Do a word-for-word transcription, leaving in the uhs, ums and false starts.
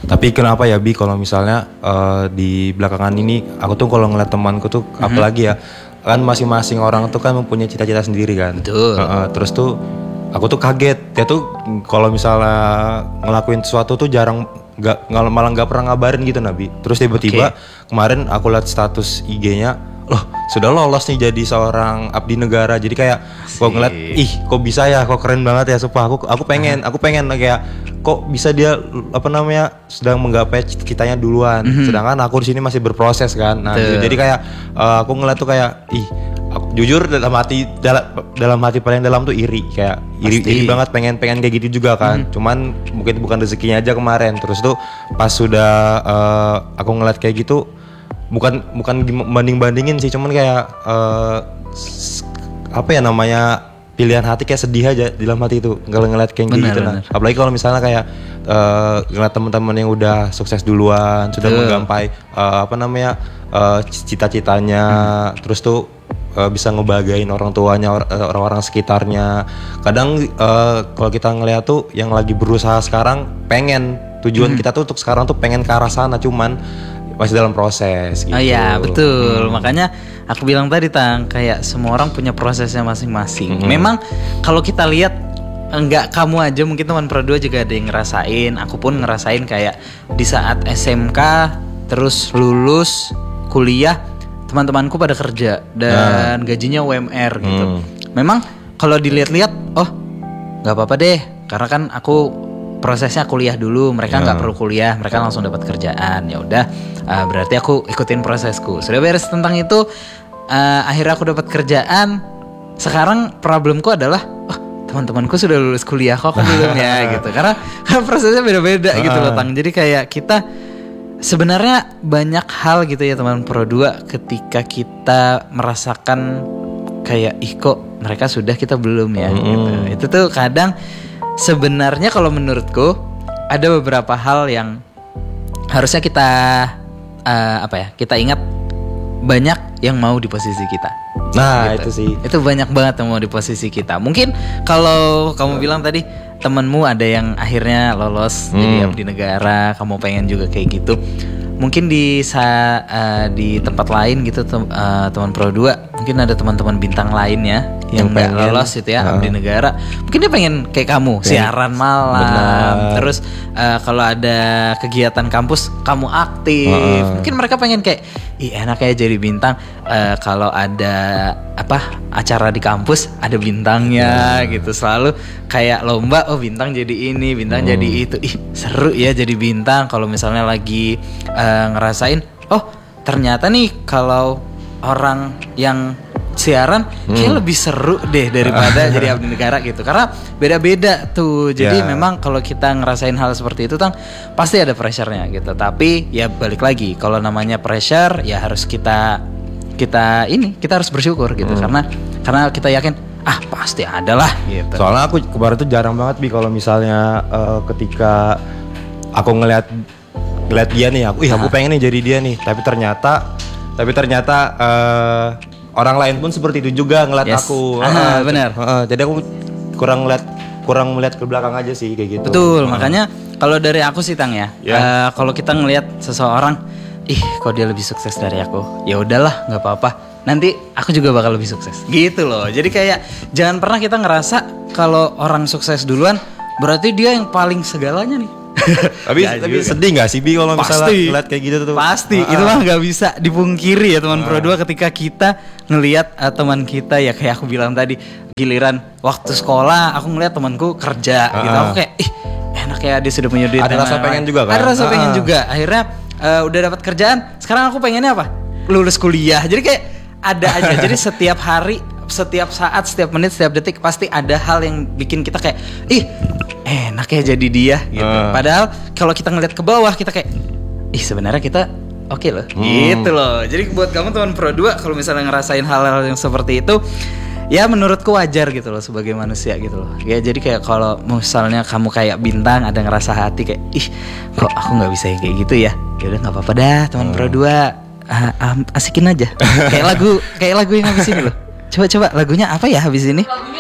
Tapi kenapa ya Bi kalau misalnya uh, di belakangan ini aku tuh kalau ngeliat temanku tuh mm-hmm. apalagi ya kan masing-masing orang tuh kan mempunyai cita-cita sendiri kan. Betul. Uh, uh, terus tuh aku tuh kaget dia tuh kalau misalnya ngelakuin sesuatu tuh jarang nggak malah nggak pernah ngabarin gitu Nabi. Terus tiba-tiba okay. kemarin aku lihat status I G-nya, loh sudah lolos nih jadi seorang abdi negara. Jadi kayak kok ngeliat ih kok bisa ya, kok keren banget ya. Sumpah aku aku pengen aku pengen kayak kok bisa dia apa namanya sedang menggapai cita-citanya duluan. Mm-hmm. Sedangkan aku di sini masih berproses kan. Nah Tuh. jadi kayak uh, aku ngeliat tuh kayak ih aku, jujur dalam hati dalam dalam hati paling dalam tuh iri kayak iri, iri banget pengen pengen kayak gitu juga kan. Mm-hmm. Cuman mungkin bukan rezekinya aja kemarin. Terus tuh pas sudah uh, aku ngeliat kayak gitu bukan bukan banding-bandingin sih, cuman kayak uh, apa ya namanya pilihan hati kayak sedih aja di dalam hati itu kalau ngeliat kayak bener, gitu nah. Apalagi kalau misalnya kayak uh, ngeliat teman-teman yang udah sukses duluan, sudah Tuh. menggapai uh, apa namanya uh, cita-citanya, hmm. terus tuh uh, bisa ngebagain orang tuanya, or- orang-orang sekitarnya. Kadang uh, kalau kita ngeliat tuh yang lagi berusaha sekarang pengen tujuan hmm. kita tuh untuk sekarang tuh pengen ke arah sana, cuman masih dalam proses gitu. Oh iya betul, hmm. makanya aku bilang tadi Tang, kayak semua orang punya prosesnya masing-masing. Hmm. Memang kalau kita lihat enggak kamu aja, mungkin teman Pro dua juga ada yang ngerasain. Aku pun ngerasain kayak di saat S M K terus lulus kuliah, teman-temanku pada kerja dan nah. gajinya U M R gitu. Hmm. Memang kalau dilihat-lihat, oh nggak apa-apa deh, karena kan aku prosesnya kuliah dulu, mereka nggak yeah. perlu kuliah, mereka langsung dapat kerjaan. Ya udah, uh, berarti aku ikutin prosesku. Sudah beres tentang itu, uh, akhirnya aku dapat kerjaan. Sekarang problemku adalah, oh teman-temanku sudah lulus kuliah, kok aku belum ya gitu. Karena, karena prosesnya beda-beda gitu loh Tang. Jadi kayak kita sebenarnya banyak hal gitu ya teman Pro dua, ketika kita merasakan kayak ih kok mereka sudah kita belum ya. Mm. Gitu. Itu tuh kadang sebenarnya kalau menurutku ada beberapa hal yang harusnya kita uh, apa ya kita ingat, banyak yang mau di posisi kita. Nah gitu. Itu sih. Itu banyak banget yang mau di posisi kita. Mungkin kalau kamu bilang tadi temenmu ada yang akhirnya lolos hmm. jadi abdi negara, kamu pengen juga kayak gitu. Mungkin di sa, uh, di tempat lain gitu tem- uh, teman Pro dua mungkin ada teman-teman bintang lainnya yang nggak lolos itu ya, uh. abdi negara. Mungkin dia pengen kayak kamu, pengen. siaran malam. Benar. Terus uh, kalau ada kegiatan kampus kamu aktif. Uh. Mungkin mereka pengen kayak, ih enak ya jadi bintang. Uh, kalau ada apa acara di kampus ada bintangnya uh. gitu. Selalu kayak lomba, oh bintang jadi ini, bintang uh. jadi itu. Ih seru ya jadi bintang. Kalau misalnya lagi uh, ngerasain, oh ternyata nih kalau orang yang siaran kayak hmm. lebih seru deh daripada jadi abdi negara gitu, karena beda-beda tuh. Jadi yeah. memang kalau kita ngerasain hal seperti itu Tang, pasti ada pressure-nya gitu. Tapi ya balik lagi, kalau namanya pressure ya harus kita kita ini kita harus bersyukur gitu, hmm. karena karena kita yakin ah pasti ada lah gitu. Soalnya aku kemarin tuh jarang banget Bi kalau misalnya uh, ketika aku ngeliat ngeliat dia nih, aku ih aku pengen nih jadi dia nih, tapi ternyata tapi ternyata uh, orang lain pun seperti itu juga ngeliat yes. aku. Ah, uh, benar. Uh, jadi aku kurang ngeliat kurang melihat ke belakang aja sih kayak gitu. Betul, uh. makanya kalau dari aku sih Tang ya, yeah. uh, kalau kita ngelihat seseorang, ih kok dia lebih sukses dari aku, ya udahlah nggak apa-apa, nanti aku juga bakal lebih sukses. Gitu loh. Jadi kayak jangan pernah kita ngerasa kalau orang sukses duluan berarti dia yang paling segalanya nih. Tapi ya, tapi juga. Sedih nggak sih Bi kalau misalnya ngeliat kayak gitu tuh? Pasti, ah. itu mah nggak bisa dipungkiri ya teman ah. Pro dua, ketika kita ngelihat uh, teman kita ya kayak aku bilang tadi, giliran waktu sekolah aku ngelihat temanku kerja ah. gitu, aku kayak ih enak ya dia sudah punya duit. Ada rasa pengen juga kan? Ada rasa ah. pengen juga. Akhirnya uh, udah dapat kerjaan, sekarang aku pengennya apa? Lulus kuliah. Jadi kayak ada aja. Jadi setiap hari, setiap saat, setiap menit, setiap detik pasti ada hal yang bikin kita kayak ih enak ya jadi dia gitu. Uh. Padahal kalau kita ngeliat ke bawah kita kayak ih sebenarnya kita oke okay loh. Hmm. Gitu loh. Jadi buat kamu teman Pro dua kalau misalnya ngerasain hal-hal yang seperti itu, ya menurutku wajar gitu loh sebagai manusia gitu loh. Ya jadi kayak kalau misalnya kamu kayak bintang, ada ngerasa hati kayak ih kok aku nggak bisa kayak gitu ya. Ya udah nggak apa-apa dah teman hmm. Pro dua, uh, uh, asikin aja. Kayak lagu kayak lagu yang habis ini loh. Coba-coba lagunya apa ya habis ini?